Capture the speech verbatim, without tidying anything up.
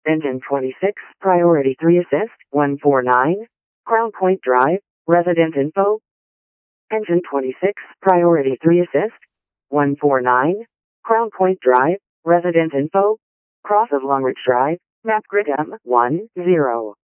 Engine twenty-six, Priority three Assist, one forty-nine, Crown Point Drive, Resident Info. Engine twenty-six, Priority three Assist, one forty-nine, Crown Point Drive, Resident Info. Cross of Longridge Drive, Map Grid M one zero.